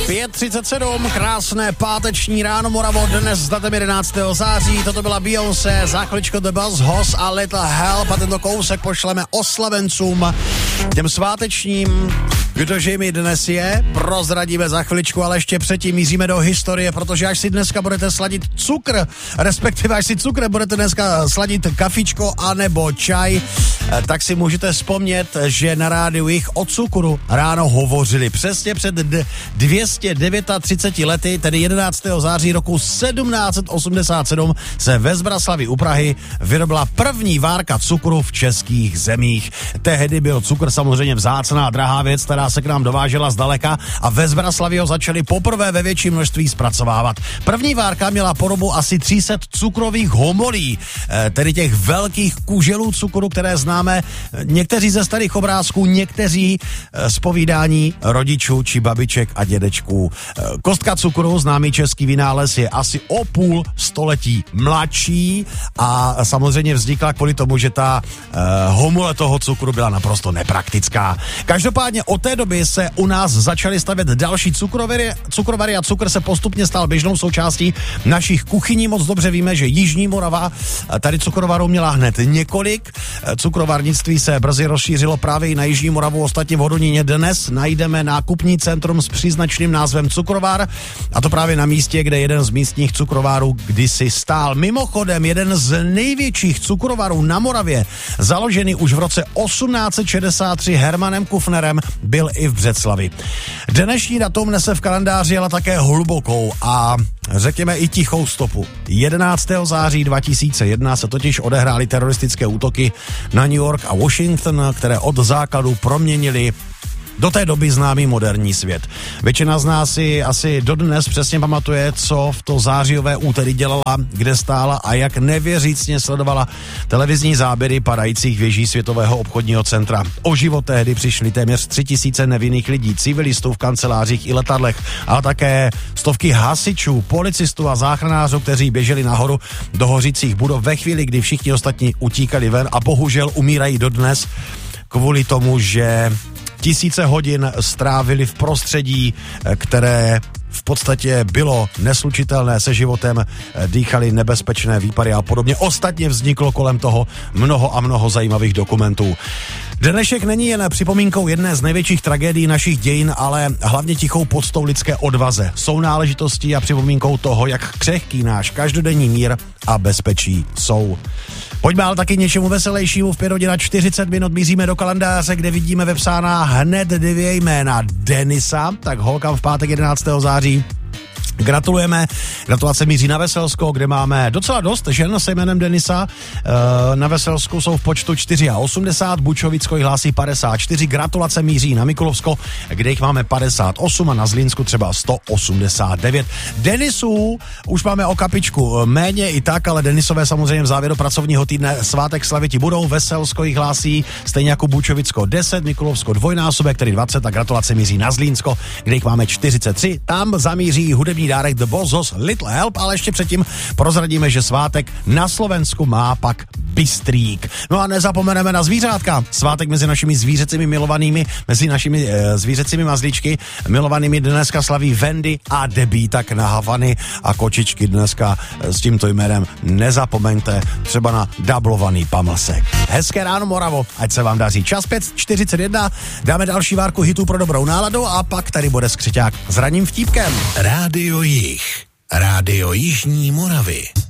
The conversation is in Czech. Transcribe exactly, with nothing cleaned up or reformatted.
pět třicet sedm, krásné páteční ráno, Moravo, dnes s datem jedenáctého září, toto byla Beyoncé, za chviličko The Buzzcocks a Little Help a tento kousek pošleme oslavencům, těm svátečním, kdože mi dnes je, prozradíme za chviličku, ale ještě předtím míříme do historie, protože až si dneska budete sladit cukr, respektive až si cukr budete dneska sladit kafičko anebo čaj, tak si můžete vzpomnět, že na rádiu jich o cukru ráno hovořili. Přesně před dvě stě třicet devět lety, tedy jedenáctého září roku sedmnáct set osmdesát sedm, se ve Zbraslavi u Prahy vyrobila první várka cukru v českých zemích. Tehdy byl cukr samozřejmě vzácná drahá věc, která se k nám dovážela zdaleka a ve Zbraslavi ho začali poprvé ve větším množství zpracovávat. První várka měla podobu asi tři sta cukrových homolí, tedy těch velkých kuželů cukru, které známe někteří ze starých obrázků, někteří z povídání rodičů či babiček a dědečků. Kostka cukru, známý český vynález, je asi o půl století mladší a samozřejmě vznikla kvůli tomu, že ta uh, homole toho cukru byla naprosto nepraktická. Každopádně od té doby se u nás začaly stavět další cukrovary, cukrovary a cukr se postupně stal běžnou součástí našich kuchyní. Moc dobře víme, že Jižní Morava tady cukrovarů měla hned několik. Cukrovarnictví se brzy rozšířilo právě i na Jižní Moravu. Ostatně v Hodoníně dnes najdeme nákupní centrum s příznačným názvem Cukrovar, a to právě na místě, kde jeden z místních cukrovárů kdysi stál. Mimochodem, jeden z největších cukrovarů na Moravě, založený už v roce osmnáct set šedesát tři Hermanem Kufnerem, byl i v Břeclavi. Dnešní datum nese v kalendáři ale také hlubokou a řekněme i tichou stopu. jedenáctého září dva tisíce jedna se totiž odehrály teroristické útoky na New York a Washington, které od základu proměnily do té doby známý moderní svět. Většina z nás si asi dodnes přesně pamatuje, co v to zářijové úterý dělala, kde stála a jak nevěřícně sledovala televizní záběry padajících věží Světového obchodního centra. O život tehdy přišli téměř tři tisíce nevinných lidí, civilistů v kancelářích i letadlech, ale také stovky hasičů, policistů a záchranářů, kteří běželi nahoru do hořících budov ve chvíli, kdy všichni ostatní utíkali ven a bohužel umírají dodnes kvůli tomu, že tisíce hodin strávili v prostředí, které v podstatě bylo neslučitelné se životem, dýchali nebezpečné výpary a podobně. Ostatně vzniklo kolem toho mnoho a mnoho zajímavých dokumentů. Dnešek není jen připomínkou jedné z největších tragédií našich dějin, ale hlavně tichou poctou lidské odvaze. Jsou náležitostí a připomínkou toho, jak křehký náš každodenní mír a bezpečí jsou. Pojďme ale taky něčemu veselějšímu. V pět hodin a čtyřicet minut míříme do kalendáře, kde vidíme vepsána hned dvě jména. Denisa, tak holkám v pátek jedenáctého září gratulujeme. Gratulace míří na Veselsko, kde máme docela dost žen se jménem Denisa. Na Veselsku jsou v počtu osmdesát čtyři, Bučovicko jich hlásí padesát čtyři. Gratulace míří na Mikulovsko, kde jich máme padesát osm a na Zlínsku třeba sto osmdesát devět. Denisů už máme o kapičku méně i tak, ale Denisové samozřejmě v závěru pracovního týdne svátek slaviti budou. Veselsko jich hlásí stejně jako Bučovicko deset, Mikulovsko dvojnásobek, tedy dvacet a gratulace míří na Zlínsko, kde jich máme čtyřicet tři. Tam zamíří hudební dárek The Buzzcocks Little Help, ale ještě předtím prozradíme, že svátek na Slovensku má pak Bystrík. No a nezapomeneme na zvířátka. Svátek mezi našimi zvířecími milovanými, mezi našimi e, zvířecími mazlíčky milovanými dneska slaví Wendy a Debbie, tak na Havany a kočičky dneska s tímto jménem nezapomeňte třeba na dublovaný pamlsek. Hezké ráno, Moravo, ať se vám daří. Čas pět čtyřicet jedna, dáme další várku hitů pro dobrou náladu a pak tady bude skřiťák s ranním vtípkem. Rádio Jih, Rádio Jižní Moravy.